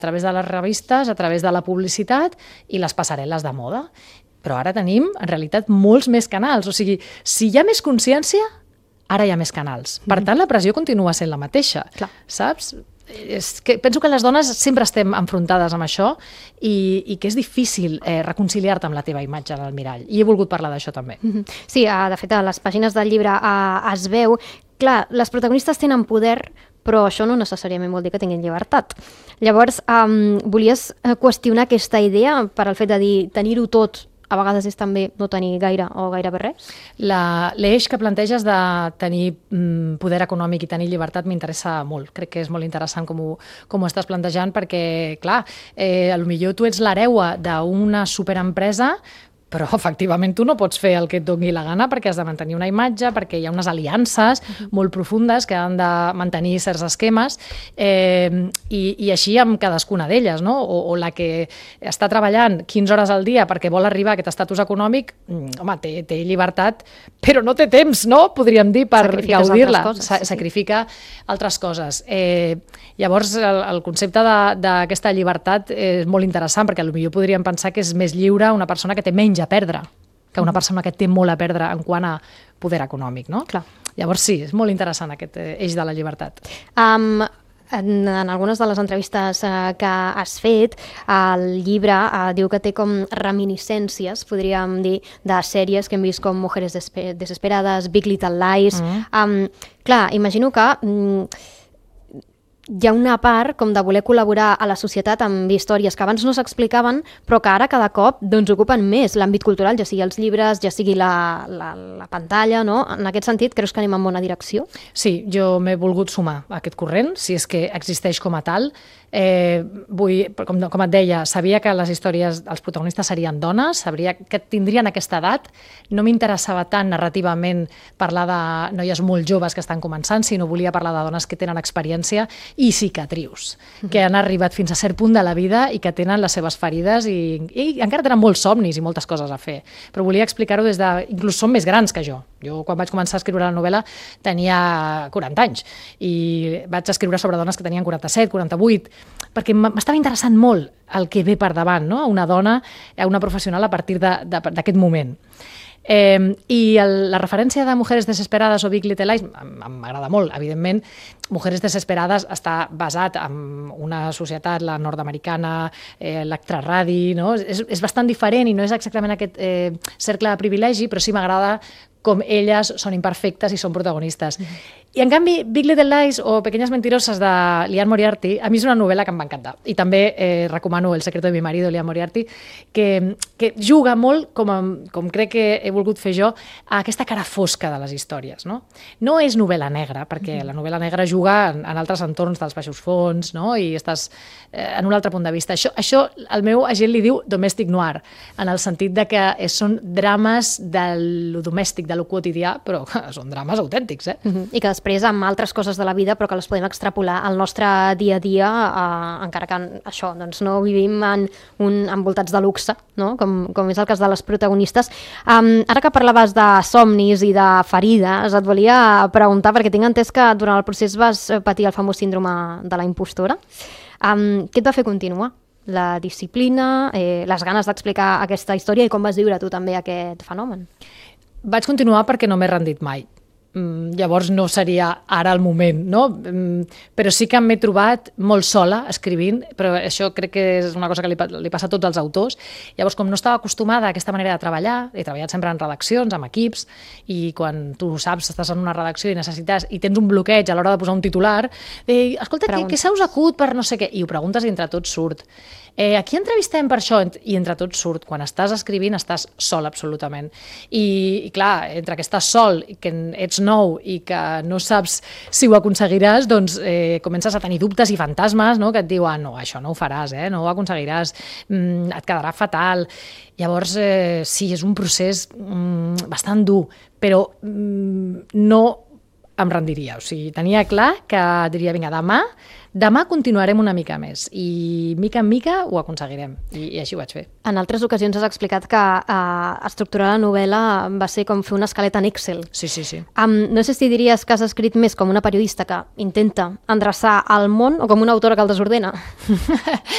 través de les revistes, a través de la publicitat i les passarel·les de moda. Però ara tenim, en realitat, molts més canals. O sigui, si hi ha més consciència, ara hi ha més canals. Per tant, la pressió continua sent la mateixa, saps? Penso que les dones sempre estem enfrontades amb això i que és difícil reconciliar-te amb la teva imatge en el mirall. I he volgut parlar d'això també. Sí, de fet, a les pàgines del llibre es veu... Clar, les protagonistes tenen poder, però això no necessàriament vol dir que tinguin llibertat. Llavors, volies qüestionar aquesta idea per al fet de dir tenir-ho tot a vegades és també no tenir gaire o gairebé res? L'eix que planteges de tenir poder econòmic i tenir llibertat m'interessa molt. Crec que és molt interessant com ho estàs plantejant perquè, clar, potser tu ets l'hereua d'una superempresa, però efectivament tu no pots fer el que et doni la gana perquè has de mantenir una imatge, perquè hi ha unes aliances molt profundes que han de mantenir certs esquemes i així amb cadascuna d'elles, no? O la que està treballant 15 hores al dia perquè vol arribar a aquest estatus econòmic, home, té llibertat, però no té temps, no? Podríem dir, per gaudir-la. Sacrifica altres coses. Llavors, el concepte d'aquesta llibertat és molt interessant perquè potser podríem pensar que és més lliure una persona que té menys a perdre que una persona que té molt a perdre en quant a poder econòmic, no? Clar. Llavors sí, és molt interessant aquest eix de la llibertat. En algunes de les entrevistes que has fet, el llibre diu que té com reminiscències, podríem dir, de sèries que hem vist com Mujeres Desesperadas, Big Little Lies. Clar, imagino que hi ha una part com de voler col·laborar a la societat amb històries que abans no s'explicaven, però que ara cada cop ocupen més l'àmbit cultural, ja sigui els llibres, ja sigui la pantalla, no? En aquest sentit, creus que anem en bona direcció? Sí, jo m'he volgut sumar a aquest corrent, si és que existeix com a tal. Com et deia, sabia que les històries, els protagonistes serien dones, sabia que tindrien aquesta edat. No m'interessava tant narrativament parlar de noies molt joves que estan començant, sinó volia parlar de dones que tenen experiència i cicatrius, que han arribat fins a cert punt de la vida i que tenen les seves ferides i encara tenen molts somnis i moltes coses a fer. Però volia explicar-ho des de... Inclús són més grans que jo. Jo, quan vaig començar a escriure la novel·la, tenia 40 anys i vaig escriure sobre dones que tenien 47, 48, perquè m'estava interessant molt el que ve per davant, no? Una dona, una professional a partir d'aquest moment. I la referència de Mujeres Desesperades o Big Little Lies m'agrada molt, evidentment. Mujeres Desesperades està basat en una societat, la nord-americana, l'extraradi, no? És bastant diferent i no és exactament aquest cercle de privilegi, però sí m'agrada com elles són imperfectes i són protagonistes. I en canvi, Big Little Lies o Pequeñas Mentirosas de Liane Moriarty, a mi és una novel·la que em va encantar. I també recomano El secreto de mi marido, Liane Moriarty, que juga molt, com crec que he volgut fer jo, a aquesta cara fosca de les històries. No és novel·la negra, perquè la novel·la negra juga en altres entorns dels baixos fons, no? I estàs en un altre punt de vista. Això el meu agent li diu domestic noir, en el sentit de que són drames de lo domèstic, de lo quotidià, però són drames autèntics. I que després amb altres coses de la vida, però que les podem extrapolar al nostre dia a dia, encara que això, doncs no vivim envoltats de luxe, no? Com és el cas de les protagonistes. Ara que parlaves de somnis i de ferides, et volia preguntar, perquè tinc entès que durant el procés vas patir el famós síndrome de la impostora. Què et va fer continuar? La disciplina, les ganes d'explicar aquesta història i com vas viure tu també aquest fenomen? Vaig continuar perquè no m'he rendit mai. Llavors no seria ara el moment, no? Però sí que m'he trobat molt sola escrivint, però això crec que és una cosa que li passa a tots els autors. Llavors, com no estava acostumada a aquesta manera de treballar, he treballat sempre en redaccions, amb equips, i quan tu saps, estàs en una redacció i tens un bloqueig a l'hora de posar un titular, escolta, què se us acut per no sé què? I ho preguntes i entre tots surt. A qui entrevistem per això? I entre tots surt. Quan estàs escrivint estàs sol absolutament. I clar, entre que estàs sol, que ets nou i que no saps si ho aconseguiràs, doncs comences a tenir dubtes i fantasmes, no? Que et diuen, no, això no ho faràs, no ho aconseguiràs, et quedarà fatal. Llavors, sí, és un procés bastant dur, però no em rendiria. O sigui, tenia clar que diria, vinga, demà Demà continuarem una mica més i mica en mica ho aconseguirem i així ho vaig fer. En altres ocasions has explicat que estructurar la novel·la va ser com fer una escaleta en Excel. Sí. No sé si diries que has escrit més com una periodista que intenta endreçar el món o com una autora que el desordena.